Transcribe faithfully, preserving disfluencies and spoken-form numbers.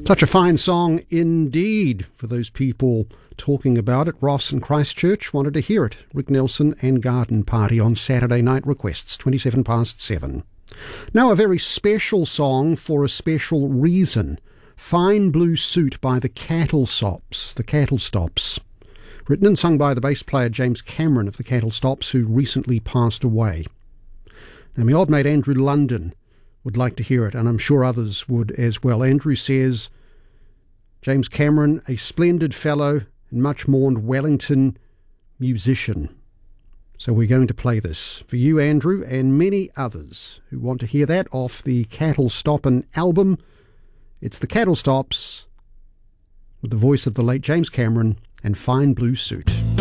Such a fine song indeed. For those people talking about it, Ross and Christchurch wanted to hear it. Rick Nelson and Garden Party on Saturday Night Requests, twenty-seven past seven. Now a very special song for a special reason. Fine Blue Suit by the Cattle Stops. The Cattle Stops. Written and sung by the bass player James Cameron of the Cattle Stops, who recently passed away. Now my old mate Andrew London would like to hear it, and I'm sure others would as well. Andrew says, James Cameron, a splendid fellow and much mourned Wellington musician. So we're going to play this for you, Andrew, and many others who want to hear that off the Cattle Stoppin' album. It's the Cattle Stops with the voice of the late James Cameron and Fine Blue Suit.